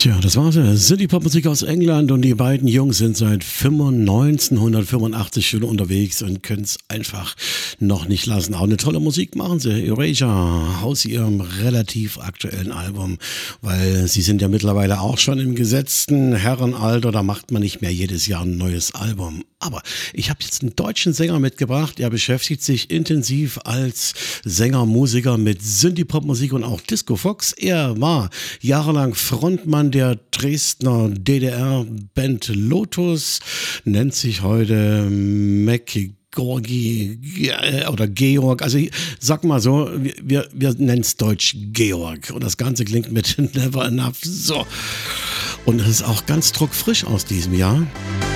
Tja, das war's. City-Pop-Musik aus England und die beiden Jungs sind seit 1985 schon unterwegs und können es einfach noch nicht lassen. Auch eine tolle Musik machen sie. Erasure aus ihrem relativ aktuellen Album, weil sie sind ja mittlerweile auch schon im gesetzten Herrenalter, da macht man nicht mehr jedes Jahr ein neues Album. Aber ich habe jetzt einen deutschen Sänger mitgebracht, der beschäftigt sich intensiv als Sänger, Musiker mit Synthie-Pop-Musik und auch Disco Fox. Er war jahrelang Frontmann der Dresdner DDR-Band Lotus, nennt sich heute Gorgi oder Georg, also sag mal so, wir nennen es deutsch Georg und das Ganze klingt mit Never Enough so. Und es ist auch ganz druckfrisch aus diesem Jahr.